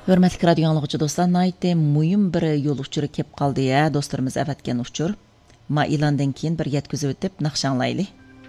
Hörmətli radio anlıqçı dostlar, naytda mühim bir yol uçuru kep qaldı ya, dostlarımız əvətgən uçur. Ma ilandan keyin bir yetkizib ötüb naqşanlaylı.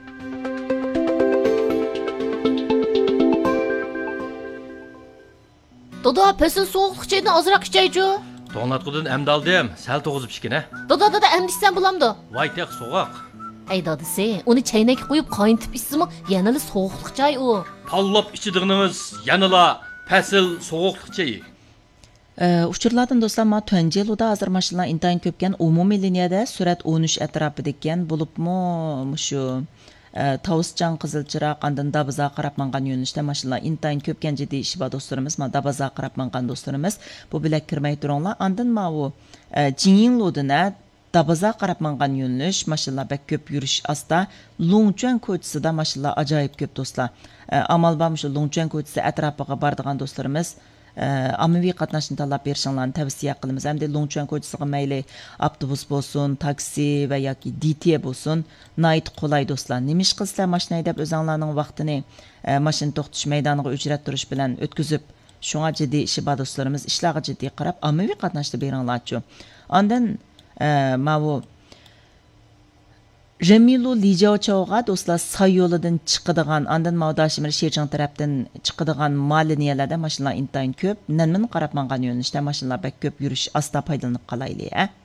Dada, pesin soğuqluq çayını azıraq içəycu. Toğnatqıdın əmdaldıyım, səl toğuzub işkine. Dada, əmdişsən bulamdı. Vay teq soğaq. Ey dadısı, onu çaynak qoyub qayıntıp içsimi, yanılı soğuqluq çay o. Pallap içidiğiniz yanıla pəsil soğuqluq çayı. Uçurlardan dostlar, ma tönce yılda hazır maşınlar intayın köpken umumi liniyada sürat 13 ətrafı deken bulup mu şu Tavuscan Qızılçıraq, andan Dabaza qarab manğan yönüşdə maşınlar intayın köpken ciddi işi var dostlarımız, ma Dabaza qarab manğan dostlarımız, bu bilek kirmey durunlar, andan ma o Cinyin loduna Dabaza qarab manğan yönüş, maşınlar bək köp yürüş asta, Longchuan koçisi da maşınlar acayip köp dostlar. Amal bağmış Longchuan koçisi ətrafıqa bardığan dostlarımız, Ammaviy qatnaşını talab berişinlarni tavsiya qilamiz. Hamda Longchuan ko'chasiga mayli avtobus bo'lsin, taksi va yoki DT bo'lsin, nayt qulay do'stlar. Nimish qilsizlar mashina haydab o'zinglarning vaqtini mashina to'xtatish maydoniga ujrat turish bilan o'tkazib, shunga jiddiy ishi bor do'stlarimiz, ishlarga jiddiy qarab ammaviy qatnashda beringlarchi. Ondan mavu Jamilu Lijavchoga do'stlar say yo'lidan chiqadigan, andan Mavdashimir Sherchang tarafdan chiqadigan maliniyalarda mashinalar intayin ko'p. Nanmin qarab mangan yo'nalishda mashinalar bak ko'p yurish asta foydalanib qolayli.